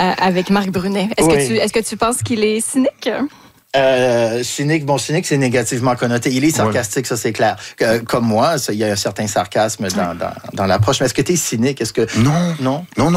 avec Marc Brunet. Est-ce que tu penses qu'il est cynique? Cynique, c'est négativement connoté. Il est sarcastique, ça c'est clair. Comme moi, il y a un certain sarcasme dans l'approche. Mais est-ce que tu es cynique? Non.